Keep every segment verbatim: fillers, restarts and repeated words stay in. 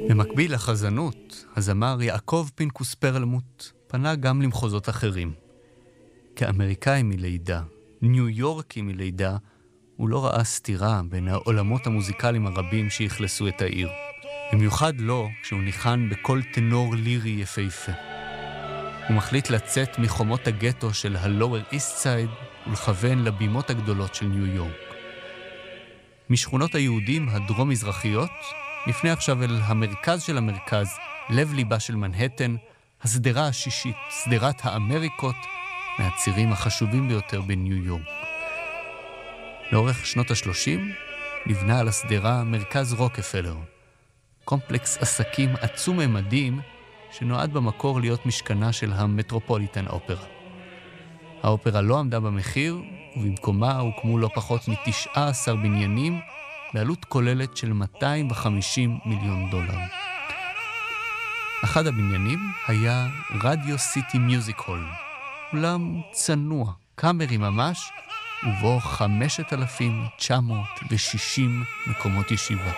במקביל לחזנות, הזמר יעקב פינקוס פרלמוט פנה גם למחוזות אחרים. כאמריקאי מלידה, ניו יורקי מלידה, הוא לא ראה סתירה בין העולמות המוזיקליים הרבים שיחלסו את העיר. במיוחד לא כשהוא ניחן בכל טנור לירי יפהפה. הוא מחליט לצאת מחומות הגטו של ה-Lower East Side ולכוון לבימות הגדולות של ניו יורק. משכונות היהודים הדרום-מזרחיות נפנה עכשיו אל המרכז של המרכז, לב ליבה של מנהטן, הסדרה השישית, סדרת האמריקות, מהצירים החשובים ביותר בניו יורק. לאורך שנות ה-שלושים נבנה על הסדרה מרכז רוקפלר, קומפלקס עסקים עצום ממדים שנועד במקור להיות משכנה של המטרופוליטן אופרה. האופרה לא עמדה במחיר, ובמקומה הוקמו לא פחות מ-תשעה עשר בניינים, בעלות כוללת של מאתיים וחמישים מיליון דולר. אחד הבניינים היה רדיו סיטי מיוזיק הול, אולם צנוע, קאמרי ממש, ובו חמשת אלפים תשע מאות ושישים מקומות ישיבה.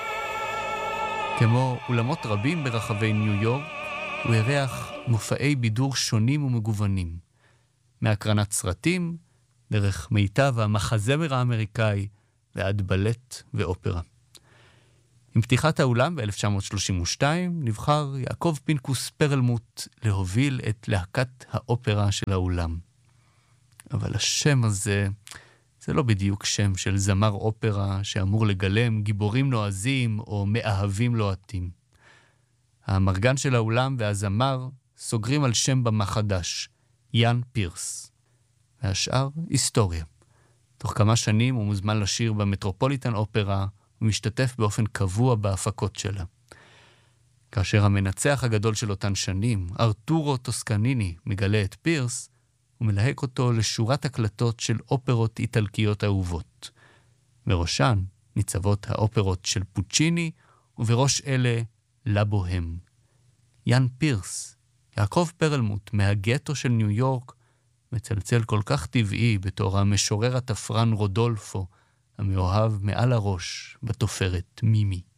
כמו אולמות רבים ברחבי ניו יורק, הוא אירח מופעי בידור שונים ומגוונים, מהקרנת סרטים, דרך מיטב המחזמר האמריקאי, ועד בלט ואופרה. עם פתיחת האולם ב-אלף תשע מאות שלושים ושתיים נבחר יעקב פינקוס פרלמוט להוביל את להקת האופרה של האולם. אבל השם הזה, זה לא בדיוק שם של זמר אופרה שאמור לגלם גיבורים נועזים או מאהבים לוהטים. המרגן של האולם והזמר סוגרים על שם במה חדש, יאן פירס. והשאר היסטוריה. תוך כמה שנים הוא מוזמן לשיר במטרופוליטן אופרה, ומשתתף באופן קבוע בהפקות שלה. כאשר המנצח הגדול של אותן שנים, ארתורו טוסקניני, מגלה את פירס, הוא מלהק אותו לשורת הקלטות של אופרות איטלקיות אהובות. בראשן ניצבות האופרות של פוצ'יני, ובראש אלה לבוהם. יאן פירס, יעקב פרלמוט, מהגטו של ניו יורק, מצלצל כל כך טבעי בתור המשורר התפרן רודולפו, המאוהב מעל הראש בתופרת מימי.